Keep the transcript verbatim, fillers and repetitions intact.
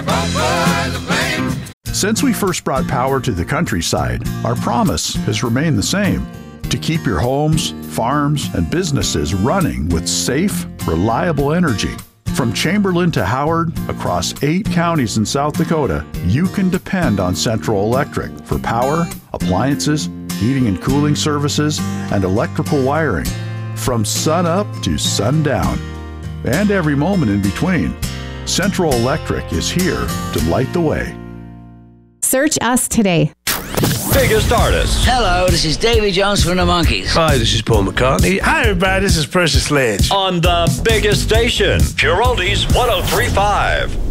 Since we first brought power to the countryside, our promise has remained the same: to keep your homes, farms, and businesses running with safe, reliable energy. From Chamberlain to Howard, across eight counties in South Dakota, you can depend on Central Electric for power, appliances, heating and cooling services, and electrical wiring. From sun up to sundown, and every moment in between, Central Electric is here to light the way. Search us today. Biggest artists. Hello, this is Davy Jones from the Monkees. Hi, this is Paul McCartney. Hi, everybody, this is Precious Ledge. On the biggest station, Pure Oldies one oh three point five.